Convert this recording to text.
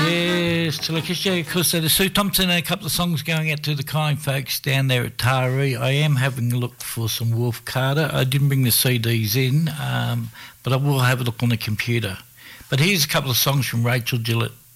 Yes, Telekish, yeah, of course. So the Sue Thompson and a couple of songs going out to the kind folks down there at Taree. I am having a look for some Wolf Carter. I didn't bring the CDs in, but I will have a look on the computer. But here's a couple of songs from Rachel Gillett.